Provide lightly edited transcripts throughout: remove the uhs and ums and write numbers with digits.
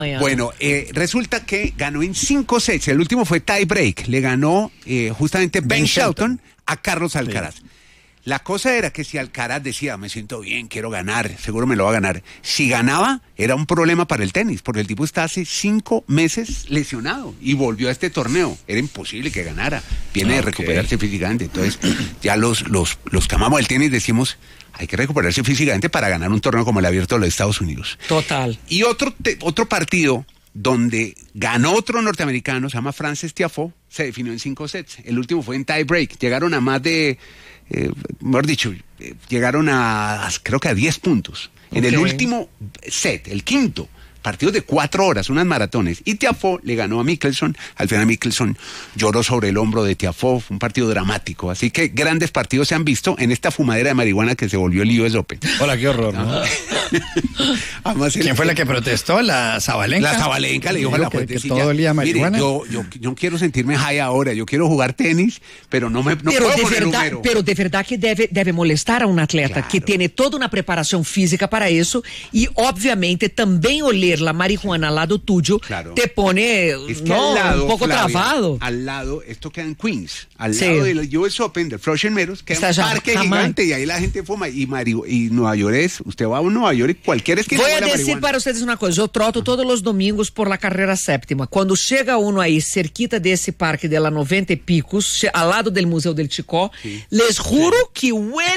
Bueno, resulta que ganó en 5 sets. El último fue tie break. Le ganó justamente Ben Shelton a Carlos Alcaraz. Sí. La cosa era que si Alcaraz decía, me siento bien, quiero ganar, seguro me lo va a ganar. Si ganaba, era un problema para el tenis, porque el tipo está hace 5 meses lesionado y volvió a este torneo. Era imposible que ganara. Viene de recuperarse físicamente. Entonces, ya los que amamos el tenis decimos, hay que recuperarse físicamente para ganar un torneo como el Abierto de los Estados Unidos. Total. Y otro partido donde ganó otro norteamericano, se llama Frances Tiafoe, se definió en 5 sets. El último fue en tie break. Llegaron a más de... mejor dicho, llegaron creo que a 10 puntos. En el último set, el quinto, partidos de 4 horas, unas maratones. Y Tiafoe le ganó a Mickelson. Al final Mickelson lloró sobre el hombro de Tiafoe. Fue un partido dramático. Así que grandes partidos se han visto en esta fumadera de marihuana que se volvió el US Open. Hola, qué horror, ¿no? Además, ¿quién fue la que protestó? ¿La Zabalenka? La Zabalenka le dijo a la fuentecilla, todo el día marihuana. Mire, yo quiero sentirme high ahora, yo quiero jugar tenis, pero no puedo poner número. Pero de verdad que debe molestar a un atleta que tiene toda una preparación física para eso y obviamente también oler la marihuana al lado tuyo te pone al lado, un poco Flavia, trabado. Al lado, esto queda en Queens, al lado del US Open, del Flushing Meadows, queda un parque gigante y ahí la gente fuma. Y Nueva York usted va a Nueva York y cualquier esquina. Voy a decir para ustedes una cosa, yo troto todos los domingos por la carrera séptima. Cuando llega uno ahí cerquita de ese parque de la 90 y picos, al lado del Museo del Chicó, les juro que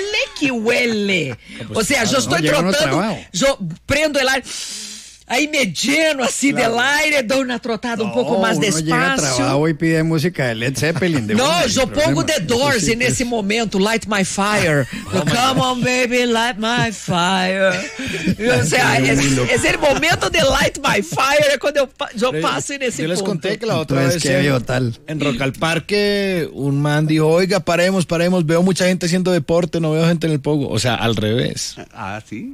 huele. O sea, yo estoy trotando, yo prendo el aire... Ahí me lleno así del aire, doy una trotada un poco más despacio. Llega a trabajo y pide música de Led Zeppelin. Yo pongo The Doors en ese momento, Light My Fire. Come on, baby, light my fire. O sea, es el momento de Light My Fire, cuando yo paso en ese punto. Yo les conté que la otra vez en Rock al Parque, un man dijo, oiga, paremos, veo mucha gente haciendo deporte, no veo gente en el pogo. O sea, al revés. Ah, ¿sí?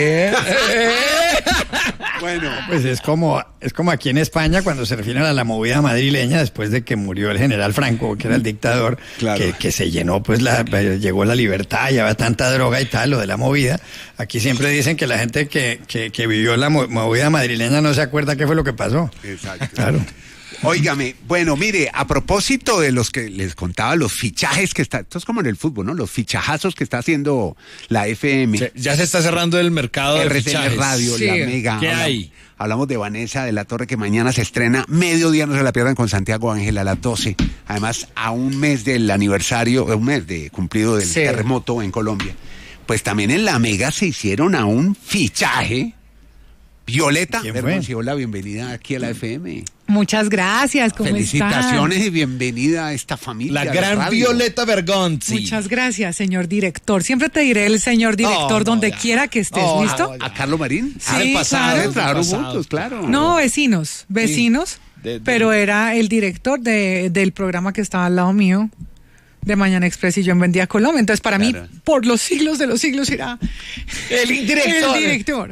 Bueno, pues es como aquí en España cuando se refieren a la movida madrileña después de que murió el general Franco, que era el dictador, que se llenó, pues llegó la libertad, ya había tanta droga y tal, lo de la movida. Aquí siempre dicen que la gente que vivió la movida madrileña no se acuerda qué fue lo que pasó. Exacto. Claro. Óigame, bueno, mire, a propósito de los que les contaba, los fichajes que está, esto es como en el fútbol, ¿no? Los fichajazos que está haciendo la FM. Ya se está cerrando el mercado de fichajes. Radio, la Mega. ¿Qué hay? Hablamos de Vanessa de la Torre, que mañana se estrena, mediodía, no se la pierdan, con Santiago Ángel a las 12. Además, a un mes del aniversario, un mes de cumplido del terremoto en Colombia. Pues también en la Mega se hicieron a un fichaje. Violeta, la bienvenida aquí a la FM. Muchas gracias, ¿cómo Felicitaciones están? Y bienvenida a esta familia. La gran Violeta Bergonzi. Muchas gracias, señor director. Siempre te diré el señor director donde quiera que estés, ¿listo? ¿A Carlos Marín? Sí, claro, juntos, claro. No, vecinos, pero era el director del programa que estaba al lado mío, de Mañana Express, y yo en Vendía Colombia. Entonces, para mí, por los siglos de los siglos, era el director.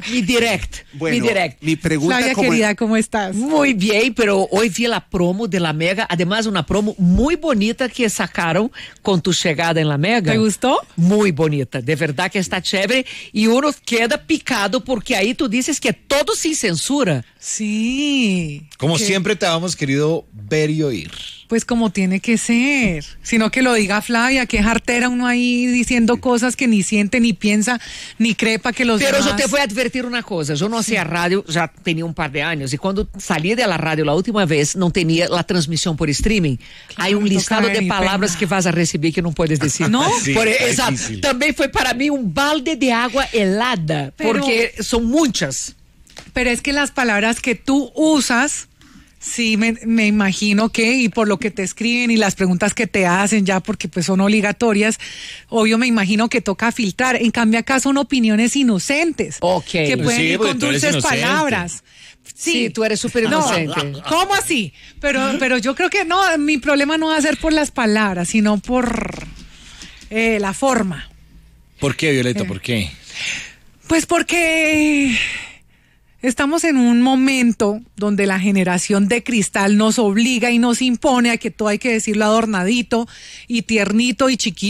Mi pregunta, Flavia, querida, ¿cómo estás? Muy bien, pero hoy vi la promo de la Mega, además una promo muy bonita que sacaron con tu llegada en la Mega. ¿Te gustó? Muy bonita, de verdad que está chévere, y uno queda picado porque ahí tú dices que todo sin censura. Sí. Como siempre te habíamos querido ver y oír. Pues como tiene que ser, sino que lo diga Flavia, que es artera uno ahí diciendo cosas que ni siente, ni piensa, ni cree para que los Pero demás... yo te voy a advertir una cosa, yo no hacía radio, ya tenía un par de años, y cuando salí de la radio la última vez, no tenía la transmisión por streaming. Claro, hay un listado de palabras que vas a recibir que no puedes decir. ¿No? Sí, también fue para mí un balde de agua helada, porque son muchas. Pero es que las palabras que tú usas... Sí, me imagino que, y por lo que te escriben y las preguntas que te hacen ya, porque pues son obligatorias, obvio me imagino que toca filtrar. En cambio acá son opiniones inocentes, que pueden ir con dulces palabras. Sí, tú eres súper inocente. No, ¿cómo así? Pero yo creo que no, mi problema no va a ser por las palabras, sino por la forma. ¿Por qué, Violeta? ¿Por qué? Pues porque... estamos en un momento donde la generación de cristal nos obliga y nos impone a que todo hay que decirlo adornadito y tiernito y chiquito.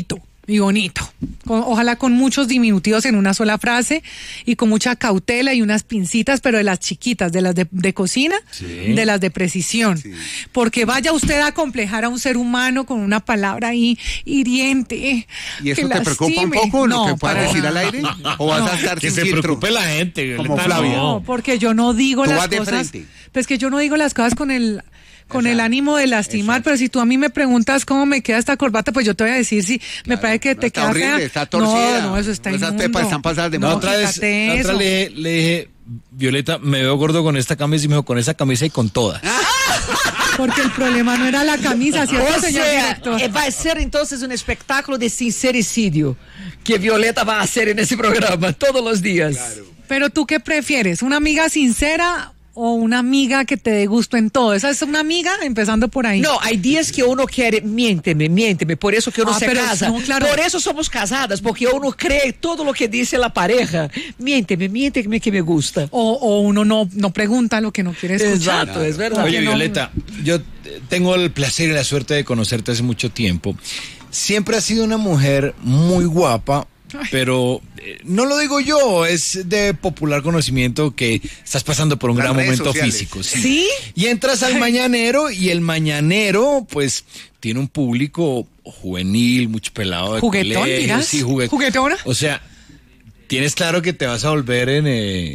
y bonito. Ojalá con muchos diminutivos en una sola frase y con mucha cautela y unas pincitas, pero de las chiquitas, de las de cocina, de las de precisión. Sí. Porque vaya usted a acomplejar a un ser humano con una palabra ahí hiriente. ¿Y eso te preocupa un poco lo que pueda decir al aire? ¿O vas a estar que sin se filtro? preocupe la gente. Como Flavia. No, porque yo no digo las cosas. Pues que yo no digo las cosas con el ánimo de lastimar. Exacto. Pero si tú a mí me preguntas cómo me queda esta corbata, pues yo te voy a decir si me parece que te queda horrible, fea. Está torcida. No, eso está inmundo. Esas pepas están pasadas de moda. Otra vez le dije, Violeta, me veo gordo con esta camisa, y me dijo, con esa camisa y con todas. Porque el problema no era la camisa, ¿cierto, señor director? Va a ser entonces un espectáculo de sincericidio que Violeta va a hacer en ese programa todos los días. Claro. Pero tú, ¿qué prefieres? ¿Una amiga sincera o una amiga que te dé gusto en todo? ¿Esa es una amiga? Empezando por ahí. No, hay días que uno quiere, miénteme, por eso que uno se casa. No, claro. Por eso somos casadas, porque uno cree todo lo que dice la pareja. Miénteme que me gusta. O uno no pregunta lo que no quiere escuchar. Exacto, claro. Es verdad. Oye, Violeta, yo tengo el placer y la suerte de conocerte hace mucho tiempo. Siempre has sido una mujer muy guapa, pero no lo digo yo, es de popular conocimiento que estás pasando por un gran momento sociales. Físico. ¿Sí? Y entras al Mañanero y el Mañanero, pues, tiene un público juvenil, mucho pelado de ¿Juguetón, colegio, dirás? Sí, ¿Juguetona? O sea, tienes claro que te vas a volver en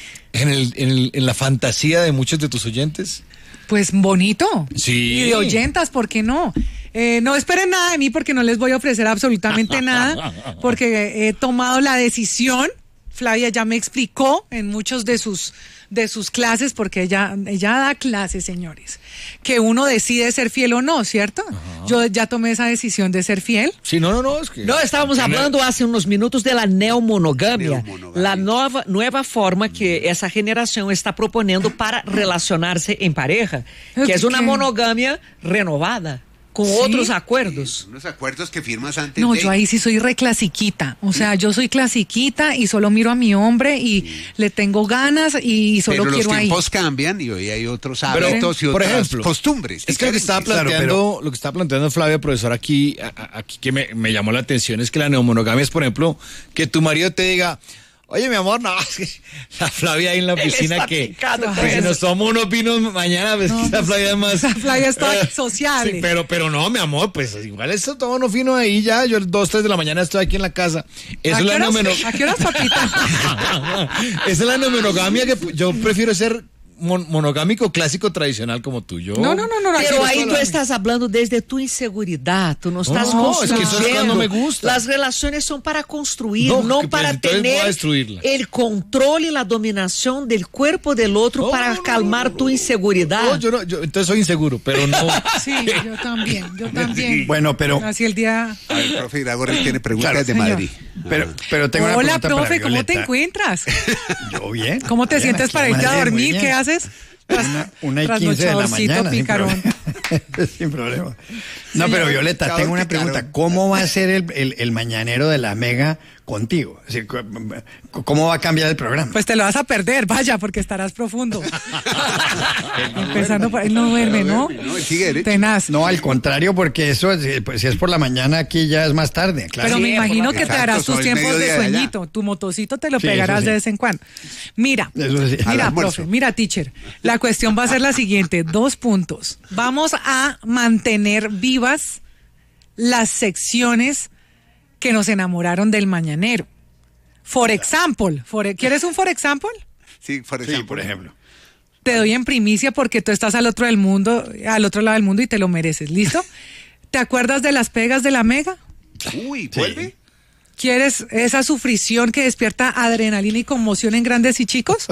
la fantasía de muchos de tus oyentes. Pues bonito. Sí. Y de oyentas, ¿por qué no? No esperen nada de mí porque no les voy a ofrecer absolutamente nada, porque he tomado la decisión. Flavia ya me explicó en muchos de sus clases, porque ella da clases, señores, que uno decide ser fiel o no, ¿cierto? Ajá. Yo ya tomé esa decisión de ser fiel. Sí, no, es que... No, estábamos hablando hace unos minutos de la neomonogamia, la nueva forma que esa generación está proponiendo para relacionarse en pareja, que es una monogamia renovada. Con otros acuerdos. Unos acuerdos que firmas antes No, de... yo ahí sí soy re clasiquita. O sea, yo soy clasiquita y solo miro a mi hombre y le tengo ganas y solo quiero ahí. Pero los tiempos cambian y hoy hay otros hábitos y otras costumbres. Es que lo que estaba planteando Flavia, profesor, aquí que me llamó la atención es que la neomonogamia es, por ejemplo, que tu marido te diga... Oye, mi amor, no, es que la Flavia ahí en la oficina que si nos tomamos unos vinos mañana, ves que esa Flavia es más... Esa Flavia está social. Sí, pero no, mi amor, pues igual eso tomamos unos vinos ahí ya, yo 2, 3 de la mañana estoy aquí en la casa. ¿A qué horas, papita? Esa es la neomonogamia que yo prefiero ser... monogámico clásico tradicional como tú. No. Pero ahí tú estás hablando desde tu inseguridad, tú no estás construyendo. Es que eso no me gusta. Las relaciones son para construir, no para tener el control y la dominación del cuerpo del otro para calmar tu inseguridad. No, yo entonces soy inseguro, pero no. Sí, yo también. Bueno, pero... Así el día... A ver, profe Iragorri tiene preguntas de Madrid. Pero tengo una pregunta. Hola, profe, para ¿cómo te encuentras? Yo bien. ¿Cómo te sientes para irte a dormir? ¿Qué haces? Una y 15 de la mañana. Picarón. Sin problema. No, pero Violeta, tengo una pregunta. ¿Cómo va a ser el mañanero de la Mega contigo? Es decir, ¿cómo va a cambiar el programa? Pues te lo vas a perder, vaya, porque estarás profundo. Empezando por él no duerme, ¿no? Tenaz. No, al contrario, porque eso, pues, si es por la mañana, aquí ya es más tarde. Claro. Pero me imagino que te harás tus tiempos de sueñito. Tu motocito te lo pegarás de vez en cuando. Mira, profe, mira, teacher. La cuestión va a ser la siguiente, 2 puntos. Vamos a mantener vivas las secciones que nos enamoraron del mañanero. For example. ¿Quieres un for example? Sí, por ejemplo. Te doy en primicia porque tú estás al otro lado del mundo y te lo mereces. ¿Listo? ¿Te acuerdas de las pegas de la Mega? Uy, ¿vuelve? ¿Quieres esa sufrición que despierta adrenalina y conmoción en grandes y chicos?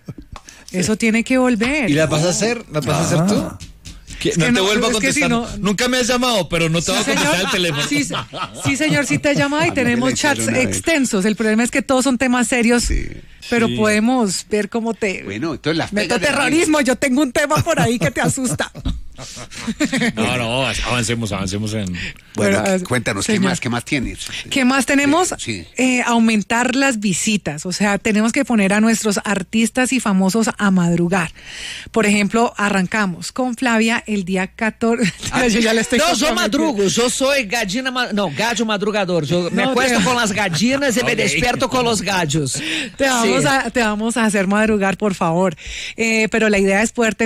Eso tiene que volver. ¿Y las vas a hacer? ¿Las vas a hacer tú? No te vuelvo a contestar. Nunca me has llamado, pero no te voy a contestar el teléfono. Sí, señor, sí te he llamado y tenemos chats extensos. El problema es que todos son temas serios, pero podemos ver cómo te... Bueno, entonces meto terrorismo. Yo tengo un tema por ahí que te asusta. No, avancemos en... Bueno, Bueno, cuéntanos, señor. ¿qué más tienes? ¿Qué más tenemos? Sí. Aumentar las visitas. O sea, tenemos que poner a nuestros artistas y famosos a madrugar. Por ejemplo, arrancamos con Flavia el día 14. Yo ya le estoy Não, eu comprometiendo. madrugo, eu sou gadio madrugador. Eu me No, acuesto te- com as gadinas e me desperto con los gallos. Te vamos a hacer madrugar, por favor. Pero la idea es poder